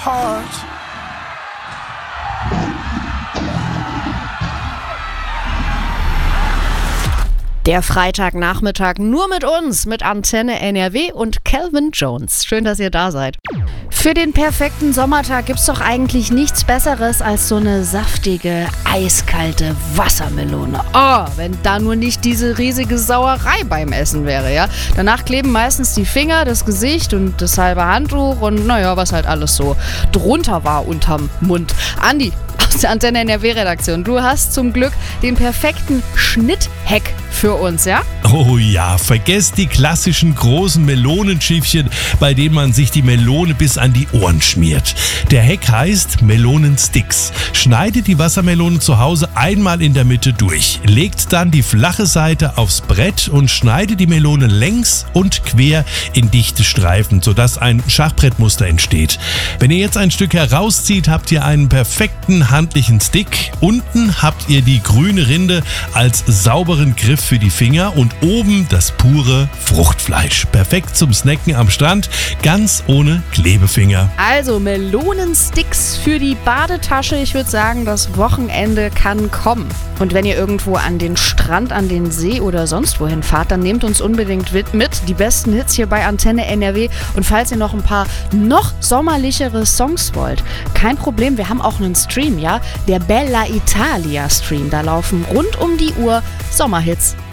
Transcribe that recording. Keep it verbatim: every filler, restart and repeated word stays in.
heart. Der Freitagnachmittag nur mit uns, mit Antenne N R W und Calvin Jones. Schön, dass ihr da seid. Für den perfekten Sommertag gibt's doch eigentlich nichts Besseres als so eine saftige, eiskalte Wassermelone. Oh, wenn da nur nicht diese riesige Sauerei beim Essen wäre, ja? Danach kleben meistens die Finger, das Gesicht und das halbe Handtuch und naja, was halt alles so drunter war unterm Mund. Andi aus der Antenne N R W-Redaktion, du hast zum Glück den perfekten Schnitthack für uns, ja? Oh ja, vergesst die klassischen großen Melonenschiffchen, bei denen man sich die Melone bis an die Ohren schmiert. Der Hack heißt Melonensticks. Schneidet die Wassermelone zu Hause einmal in der Mitte durch, legt dann die flache Seite aufs Brett und schneidet die Melone längs und quer in dichte Streifen, sodass ein Schachbrettmuster entsteht. Wenn ihr jetzt ein Stück herauszieht, habt ihr einen perfekten handlichen Stick. Unten habt ihr die grüne Rinde als sauberen Griff für die Finger und oben das pure Fruchtfleisch. Perfekt zum Snacken am Strand, ganz ohne Klebefinger. Also Melonensticks für die Badetasche. Ich würde sagen, das Wochenende kann kommen. Und wenn ihr irgendwo an den Strand, an den See oder sonst wohin fahrt, dann nehmt uns unbedingt mit. Die besten Hits hier bei Antenne N R W. Und falls ihr noch ein paar noch sommerlichere Songs wollt, kein Problem, wir haben auch einen Stream, ja? Der Bella Italia Stream. Da laufen rund um die Uhr Sommerhits.